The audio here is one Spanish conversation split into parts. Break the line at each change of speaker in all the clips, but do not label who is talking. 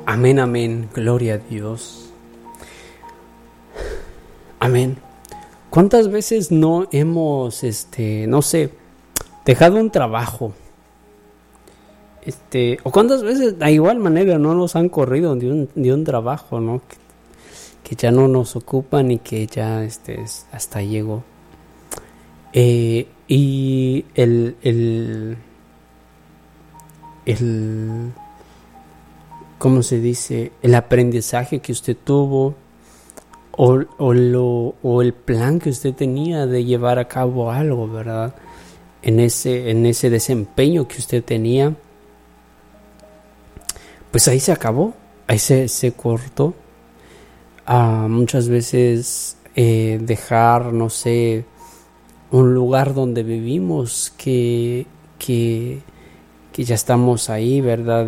Amén, amén, gloria a Dios. Amén. ¿Cuántas veces no hemos, dejado un trabajo? O cuántas veces de igual manera no nos han corrido de un trabajo, ¿no? Que ya no nos ocupan y que ya hasta llegó. Y ¿cómo se dice? El aprendizaje que usted tuvo o el plan que usted tenía de llevar a cabo algo, ¿verdad? En ese desempeño que usted tenía, pues ahí se acabó, ahí se cortó. Muchas veces dejar, no sé, un lugar donde vivimos que ya estamos ahí, ¿verdad?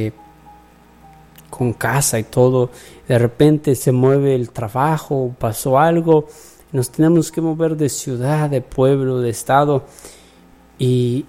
Con casa y todo, de repente se mueve el trabajo, pasó algo, nos tenemos que mover de ciudad, de pueblo, de estado, y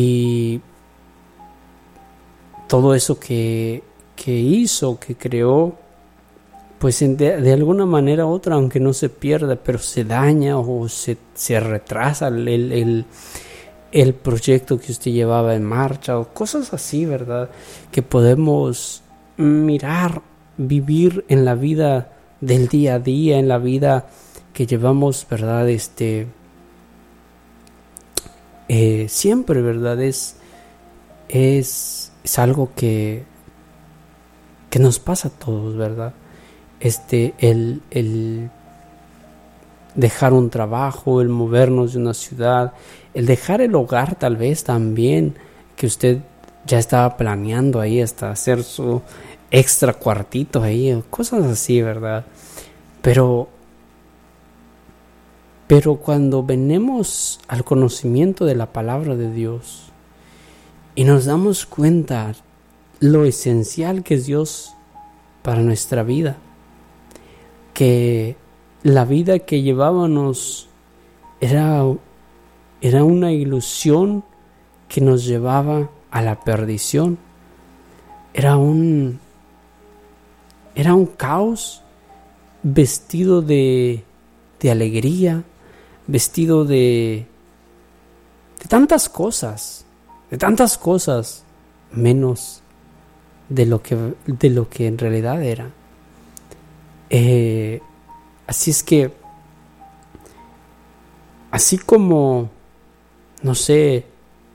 todo eso que hizo, que creó, pues de alguna manera u otra, aunque no se pierda, pero se daña o se retrasa el proyecto que usted llevaba en marcha, o cosas así, ¿verdad? Que podemos mirar, vivir en la vida del día a día, en la vida que llevamos, ¿verdad? Siempre, ¿verdad? Es algo que nos pasa a todos, ¿verdad? El dejar un trabajo, el movernos de una ciudad, el dejar el hogar tal vez también, que usted ya estaba planeando ahí hasta hacer su extra cuartito ahí, cosas así, ¿verdad? Pero cuando venimos al conocimiento de la palabra de Dios y nos damos cuenta lo esencial que es Dios para nuestra vida, que la vida que llevábamos era una ilusión que nos llevaba a la perdición, era un caos vestido de alegría, vestido de tantas cosas, menos de lo que en realidad era. Así es que, así como, no sé,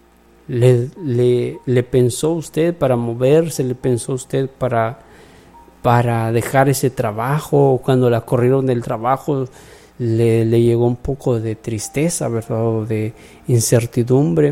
le pensó usted para moverse, le pensó usted para dejar ese trabajo, cuando la corrieron del trabajo le llegó un poco de tristeza, ¿verdad? O de incertidumbre,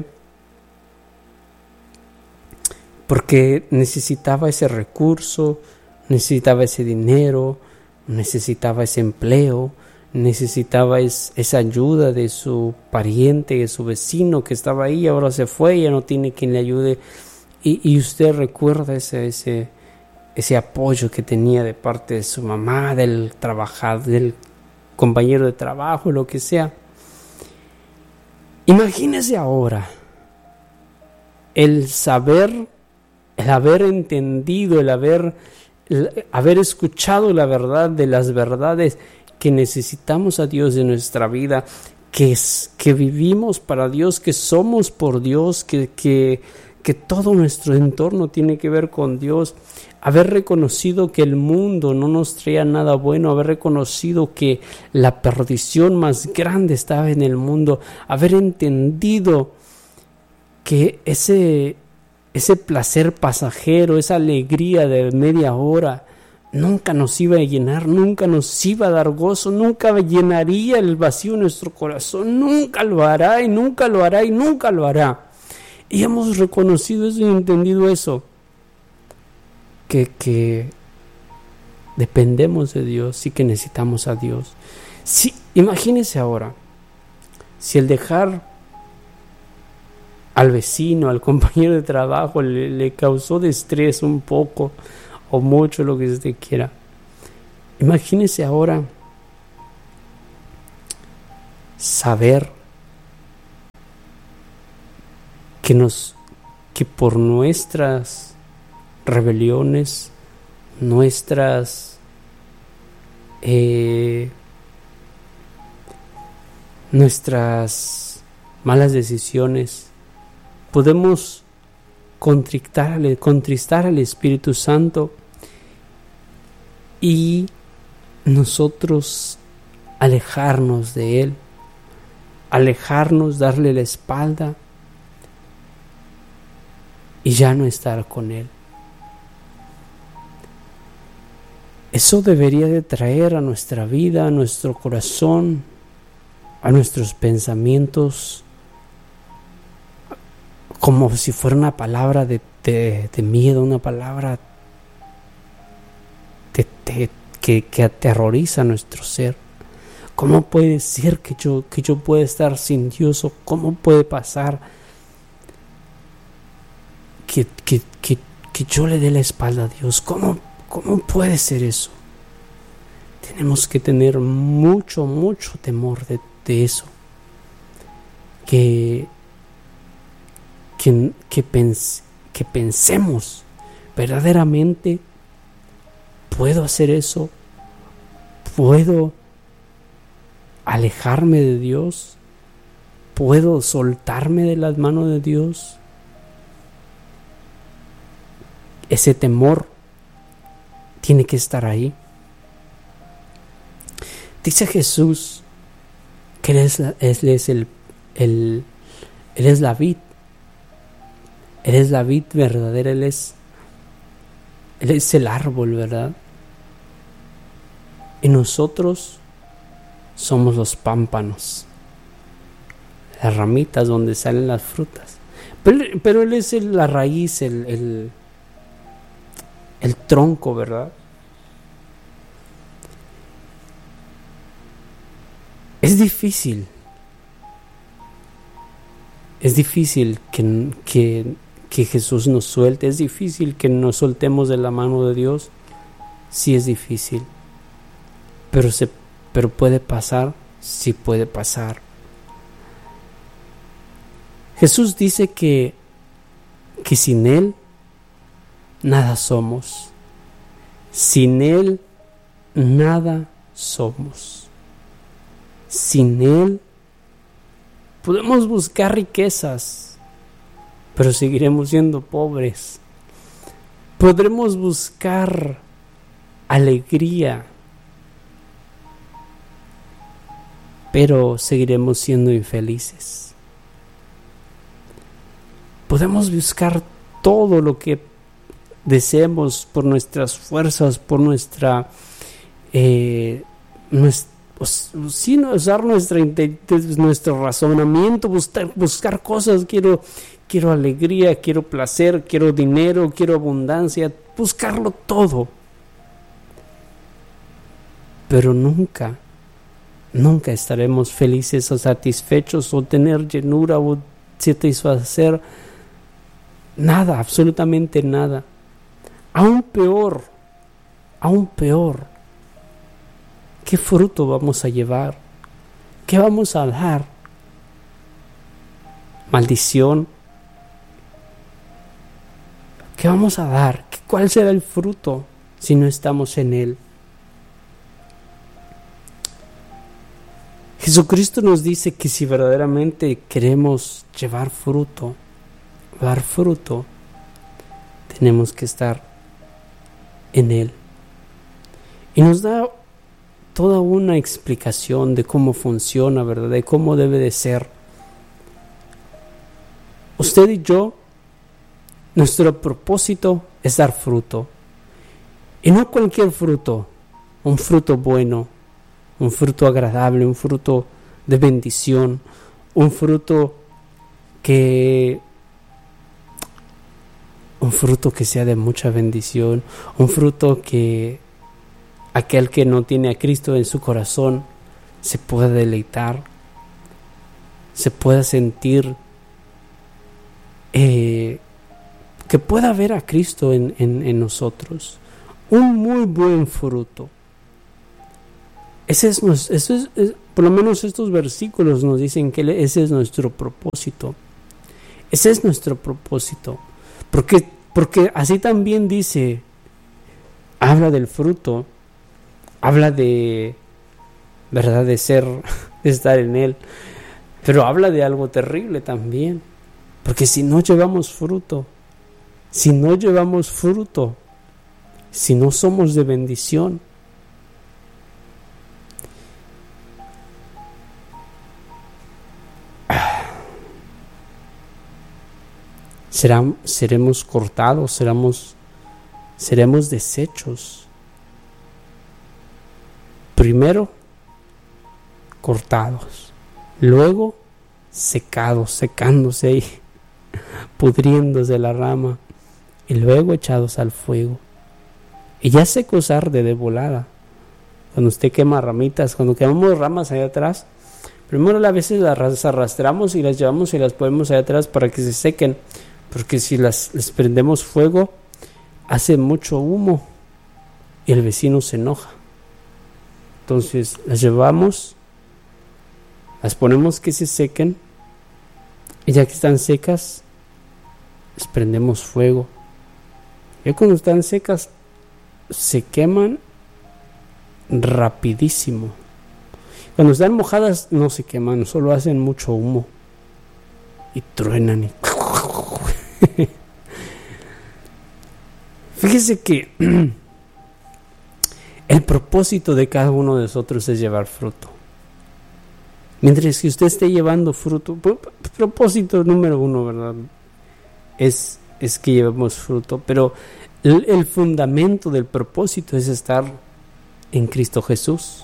porque necesitaba ese recurso, necesitaba ese dinero, necesitaba ese empleo, necesitaba esa ayuda de su pariente, de su vecino que estaba ahí, ahora se fue, ya no tiene quien le ayude, y usted recuerda ese apoyo que tenía de parte de su mamá, del compañero de trabajo, lo que sea. Imagínese ahora el haber entendido, el haber escuchado la verdad de las verdades, que necesitamos a Dios en nuestra vida, que vivimos para Dios, que somos por Dios, que todo nuestro entorno tiene que ver con Dios, haber reconocido que el mundo no nos traía nada bueno, haber reconocido que la perdición más grande estaba en el mundo, haber entendido que ese placer pasajero, esa alegría de media hora, nunca nos iba a llenar, nunca nos iba a dar gozo, nunca llenaría el vacío en nuestro corazón, nunca lo hará y nunca lo hará y nunca lo hará. Y hemos reconocido eso y entendido eso, que dependemos de Dios y que necesitamos a Dios. Sí, imagínese ahora, si el dejar al vecino, al compañero de trabajo le causó de estrés un poco o mucho, lo que usted quiera. Imagínese ahora saber que por nuestras rebeliones, nuestras malas decisiones, podemos contristar al Espíritu Santo y nosotros alejarnos de Él, darle la espalda y ya no estar con Él. Eso debería de traer a nuestra vida, a nuestro corazón, a nuestros pensamientos, como si fuera una palabra de miedo, una palabra que aterroriza a nuestro ser. ¿Cómo puede ser que yo pueda estar sin Dios? ¿O cómo puede pasar que yo le dé la espalda a Dios? ¿Cómo puede ser eso? Tenemos que tener mucho temor de eso. Que pensemos verdaderamente, ¿puedo hacer eso? ¿Puedo alejarme de Dios? ¿Puedo soltarme de las manos de Dios? Ese temor tiene que estar ahí. Dice Jesús que Él es la vid. Él es la vid verdadera, Él es el árbol, ¿verdad? Y nosotros somos los pámpanos, las ramitas donde salen las frutas. Pero Él es la raíz, el tronco, ¿verdad? Es difícil que Jesús nos suelte. Es difícil que nos soltemos de la mano de Dios. Sí, es difícil, pero puede pasar. Sí puede pasar. Jesús dice que sin Él nada somos. Sin Él nada somos. Sin Él podemos buscar riquezas, pero seguiremos siendo pobres. Podremos buscar alegría, pero seguiremos siendo infelices. Podemos buscar todo lo que deseemos por nuestras fuerzas, por nuestro razonamiento, buscar cosas. Quiero alegría, quiero placer, quiero dinero, quiero abundancia, buscarlo todo. Pero nunca estaremos felices o satisfechos o tener llenura o satisfacer nada, absolutamente nada. Aún peor, ¿qué fruto vamos a llevar? ¿Qué vamos a dar? ¿Maldición? ¿Qué vamos a dar? ¿Cuál será el fruto si no estamos en Él? Jesucristo nos dice que si verdaderamente queremos dar fruto, tenemos que estar en Él. Y nos da toda una explicación de cómo funciona, ¿verdad? De cómo debe de ser. Usted y yo, nuestro propósito es dar fruto. Y no cualquier fruto, un fruto bueno, un fruto agradable, un fruto de bendición, un fruto que sea de mucha bendición, un fruto que aquel que no tiene a Cristo en su corazón se pueda deleitar, se pueda sentir, que pueda ver a Cristo en nosotros. Un muy buen fruto. Por lo menos estos versículos nos dicen que ese es nuestro propósito. Ese es nuestro propósito. Porque así también dice habla del fruto, habla de, ¿verdad?, de ser, de estar en Él, pero habla de algo terrible también, porque si no llevamos fruto, si no somos de bendición, seremos cortados, seremos deshechos. Primero cortados, luego secados, secándose ahí, pudriéndose la rama, y luego echados al fuego. Y ya secos arde de volada. Cuando usted quema ramitas, cuando quemamos ramas allá atrás, primero a veces las arrastramos y las llevamos y las ponemos allá atrás para que se sequen, porque si les prendemos fuego, hace mucho humo y el vecino se enoja. Entonces las llevamos, las ponemos que se sequen, y ya que están secas, les prendemos fuego. Y cuando están secas, se queman rapidísimo. Cuando están mojadas no se queman, solo hacen mucho humo y truenan y... Fíjese que el propósito de cada uno de nosotros es llevar fruto. Mientras que usted esté llevando fruto, propósito número uno, ¿verdad?, es que llevemos fruto, pero el fundamento del propósito es estar en Cristo Jesús.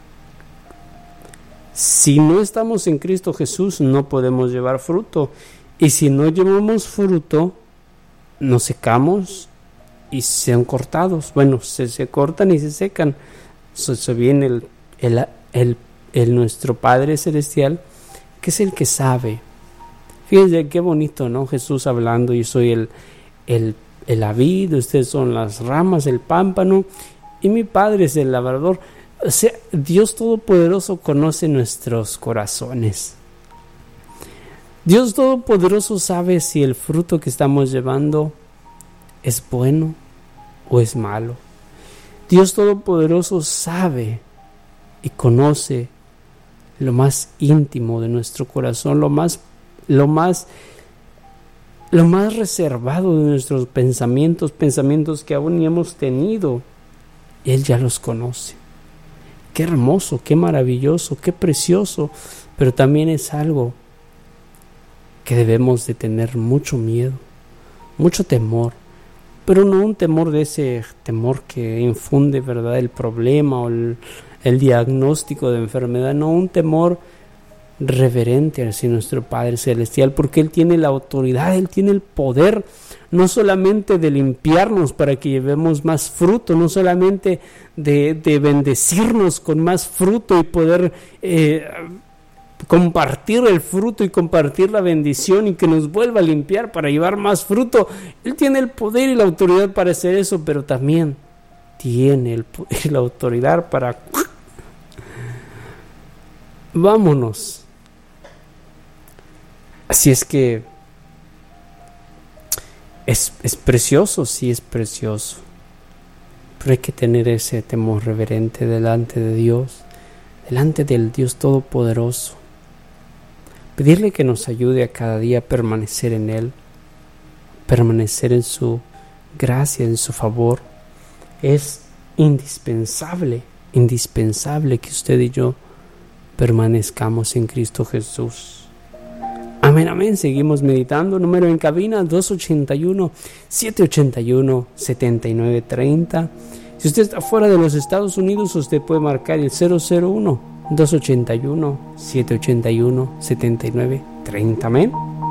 Si no estamos en Cristo Jesús, no podemos llevar fruto, y si no llevamos fruto, nos secamos y sean cortados. Bueno, se cortan y se secan. Se viene el nuestro Padre Celestial, que es el que sabe. Fíjense qué bonito, ¿no? Jesús hablando: yo soy la vid, ustedes son las ramas, el pámpano, y mi Padre es el labrador. O sea, Dios Todopoderoso conoce nuestros corazones. Dios Todopoderoso sabe si el fruto que estamos llevando es bueno o es malo. Dios Todopoderoso sabe y conoce lo más íntimo de nuestro corazón, lo más reservado de nuestros pensamientos que aún ni hemos tenido. Él ya los conoce. Qué hermoso, qué maravilloso, qué precioso, pero también es algo que debemos de tener mucho miedo, mucho temor, pero no un temor de ese temor que infunde, ¿verdad?, el problema o el diagnóstico de enfermedad, no, un temor reverente hacia nuestro Padre Celestial, porque Él tiene la autoridad, Él tiene el poder, no solamente de limpiarnos para que llevemos más fruto, no solamente de bendecirnos con más fruto y poder compartir el fruto y compartir la bendición y que nos vuelva a limpiar para llevar más fruto. Él tiene el poder y la autoridad para hacer eso, pero también tiene el poder y la autoridad para... Vámonos. Así es que es precioso, sí es precioso, pero hay que tener ese temor reverente delante de Dios, delante del Dios Todopoderoso. Pedirle que nos ayude a cada día a permanecer en Él, permanecer en su gracia, en su favor. Es indispensable que usted y yo permanezcamos en Cristo Jesús. Amén, amén. Seguimos meditando. Número en cabina 281-781-7930. Si usted está fuera de los Estados Unidos, usted puede marcar el 001-281-781-7930. Amén.